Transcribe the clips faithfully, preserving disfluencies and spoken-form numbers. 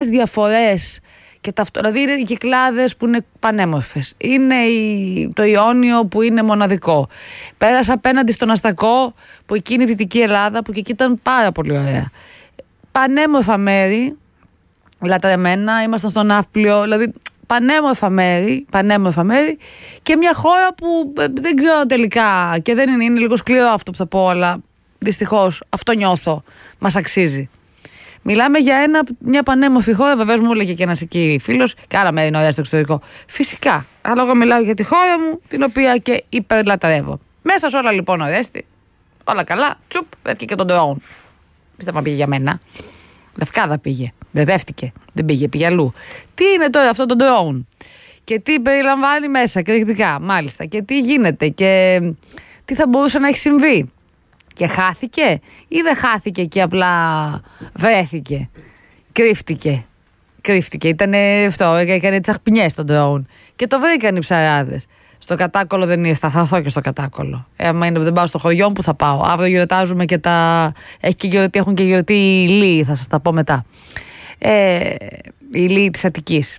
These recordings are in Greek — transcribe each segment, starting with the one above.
διαφορές. Και τα, δηλαδή είναι οι Κυκλάδες που είναι πανέμορφες. Είναι η, το Ιόνιο που είναι μοναδικό. Πέρασα απέναντι στον Αστακό που εκείνη η Δυτική Ελλάδα που και εκεί ήταν πάρα πολύ ωραία. Πανέμορφα μέρη, λατρεμένα, ήμασταν στο Ναύπλιο, δηλαδή πανέμορφα μέρη, πανέμορφα μέρη και μια χώρα που δεν ξέρω τελικά και δεν είναι, είναι λίγο σκληρό αυτό που θα πω, αλλά δυστυχώς αυτό νιώθω, μας αξίζει. Μιλάμε για ένα, μια πανέμορφη χώρα, βεβαίως μου έλεγε και ένας εκεί φίλος, και άλλα μέρη είναι ωραία στο εξωτερικό. Φυσικά, αλλά εγώ μιλάω για τη χώρα μου, την οποία και υπερλατρεύω. Μέσα σε όλα λοιπόν, Ορέστη, όλα καλά, τσουπ, έφυγε και τον drone. Πίστευα να πήγε για μένα. Λευκάδα πήγε. Μπερδεύτηκε. Δεν πήγε, πήγε αλλού. Τι είναι τώρα αυτό το drone και τι περιλαμβάνει μέσα εκρηκτικά, μάλιστα, και τι γίνεται και τι θα μπορούσε να έχει συμβεί. Και χάθηκε ή δεν χάθηκε και απλά βρέθηκε, κρύφτηκε. Κρύφτηκε, ήταν αυτό, έκανε τσαχπινιές το drone και το βρήκαν οι ψαράδες. Στο Κατάκολο δεν ήρθα, θα έρθω και στο Κατάκολο. Ε, άμα είναι, δεν πάω στο χωριό μου, που θα πάω. Αύριο γιορτάζουμε και τα. Έχει και γιορτή, έχουν και γιορτή οι Ηλίοι, θα σας τα πω μετά. Ε, οι Ηλίοι της Αττικής.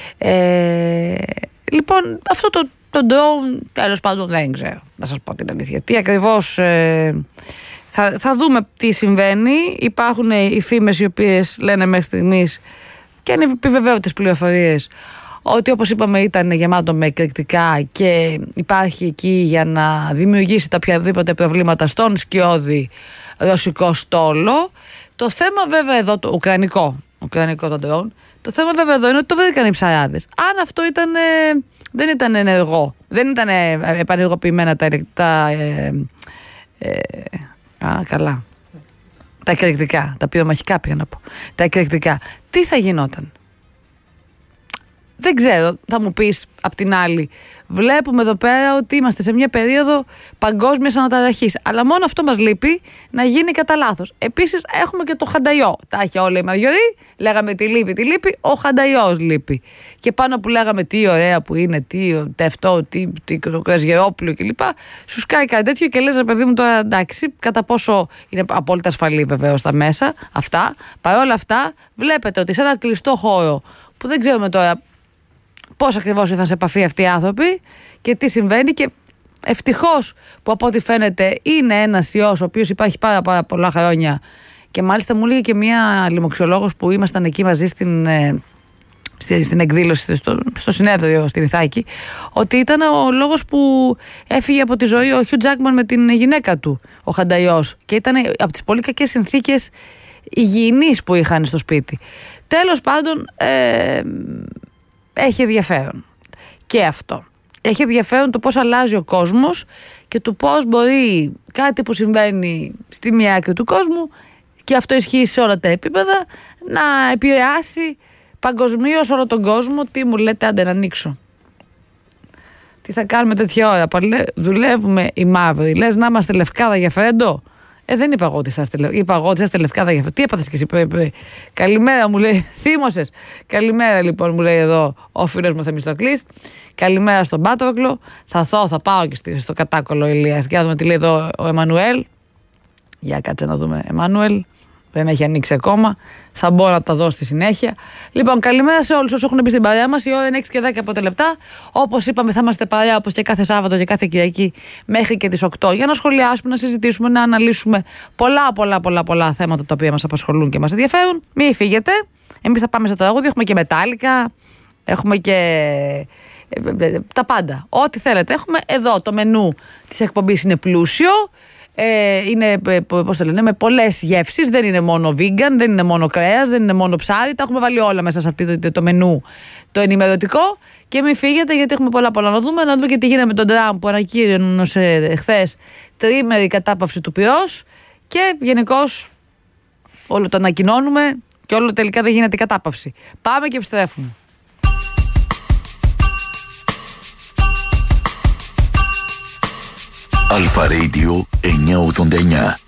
Ε, λοιπόν, αυτό το, το drone, τέλος πάντων, δεν ξέρω, να σας πω την αλήθεια. Τι ακριβώς. Ε, θα, θα δούμε τι συμβαίνει. Υπάρχουν οι φήμες οι οποίες λένε μέχρι στιγμής και είναι επιβεβαίωτες πληροφορίες ότι, όπως είπαμε, ήταν γεμάτο με εκρηκτικά και υπάρχει εκεί για να δημιουργήσει τα οποιαδήποτε προβλήματα στον σκιώδη ρωσικό στόλο. Το θέμα βέβαια εδώ, το ουκρανικό, ουκρανικό το drone, το θέμα βέβαια εδώ είναι ότι το βρήκαν οι ψαράδες. Αν αυτό ήταν, ε, δεν ήταν ενεργό, δεν ήταν ε, επανεργοποιημένα τα, τα ε, ε, α, καλά, τα εκρηκτικά, τα πυρομαχικά πήγα να πω, τα εκρηκτικά, τι θα γινόταν? Δεν ξέρω, θα μου πεις απ' την άλλη. Βλέπουμε εδώ πέρα ότι είμαστε σε μια περίοδο παγκόσμιας αναταραχής. Αλλά μόνο αυτό μας λείπει, να γίνει κατά λάθος. Επίσης έχουμε και το Χανταϊό. Τα είχε όλα η Μαριωρή. Λέγαμε τι λείπει, τι λείπει. Ο Χανταϊός λείπει. Και πάνω που λέγαμε τι ωραία που είναι, τι τευτό, τι, τι το Κρασγερόπουλο κλπ. Σου σκάει κάτι τέτοιο και λες, ρε παιδί μου, τώρα εντάξει, κατά πόσο είναι απόλυτα ασφαλή βεβαίως τα μέσα αυτά. Παρ' όλα αυτά, βλέπετε ότι σε ένα κλειστό χώρο που δεν ξέρουμε τώρα πώς ακριβώς ήρθαν σε επαφή αυτοί οι άνθρωποι και τι συμβαίνει, και ευτυχώς που από ό,τι φαίνεται είναι ένας ιός ο οποίος υπάρχει πάρα, πάρα πολλά χρόνια, και μάλιστα μου λέει και μια λοιμοξιολόγος που ήμασταν εκεί μαζί στην, στην, στην εκδήλωση, στο, στο συνέδριο στην Ιθάκη, ότι ήταν ο λόγος που έφυγε από τη ζωή ο Χιου Τζάκμαν με την γυναίκα του, ο Χανταϊός, και ήταν από τις πολύ κακές συνθήκες υγιεινής που είχαν στο σπίτι. Τέλος πάντων, ε, έχει ενδιαφέρον και αυτό. Έχει ενδιαφέρον το πώς αλλάζει ο κόσμος και το πώς μπορεί κάτι που συμβαίνει στη μία άκρη του κόσμου, και αυτό ισχύει σε όλα τα επίπεδα, να επηρεάσει παγκοσμίως όλο τον κόσμο. Τι μου λέτε, άντε να ανοίξω? Τι θα κάνουμε τέτοια ώρα? Παλέ, δουλεύουμε οι μαύροι. Λες να είμαστε Λευκάδα για φρέντο? Ε, δεν είπα εγώ ότι θα είστε, είπα εγώ ότι θα είστε Λευκάδα για φρέντο. Τι έπαθες και εσύ πρωί πρωί? Καλημέρα, μου λέει. Θύμωσες? Καλημέρα λοιπόν, μου λέει εδώ ο φίλος μου Θεμιστοκλής. Καλημέρα στον Πάτροκλο. Θα θώ, θα πάω και στο Κατάκολο Ηλίας. Για να δούμε τι λέει εδώ ο Εμμανουέλ. Για κάτσε να δούμε. Εμμανουέλ δεν έχει ανοίξει ακόμα. Θα μπορώ να τα δω στη συνέχεια. Λοιπόν, καλημέρα σε όλους όσους έχουν μπει στην παρέα μας. Η ώρα είναι έξι και δέκα πρώτα λεπτά. Όπως είπαμε, θα είμαστε παρέα όπως και κάθε Σάββατο και κάθε Κυριακή μέχρι και τις οκτώ, για να σχολιάσουμε, να συζητήσουμε, να αναλύσουμε πολλά, πολλά, πολλά, πολλά θέματα τα οποία μας απασχολούν και μας ενδιαφέρουν. Μην φύγετε. Εμείς θα πάμε σε τραγούδι. Έχουμε και μετάλλικα. Έχουμε και τα πάντα. Ό,τι θέλετε. Έχουμε εδώ το μενού της εκπομπής, είναι πλούσιο. Ε, είναι, πώς το λένε, με πολλές γεύσεις. Δεν είναι μόνο vegan, δεν είναι μόνο κρέας, δεν είναι μόνο ψάρι. Τα έχουμε βάλει όλα μέσα σε αυτό το, το μενού το ενημερωτικό. Και μην φύγετε, γιατί έχουμε πολλά πολλά να δούμε. Να δούμε και τι γίνεται με τον Τραμπ που ανακοίνωσε χθες τρίμερη κατάπαυση του πυρός. Και γενικώς όλο το ανακοινώνουμε και όλο τελικά δεν γίνεται η κατάπαυση. Πάμε και επιστρέφουμε. Αλφα Radio εννιακόσια ογδόντα εννιά.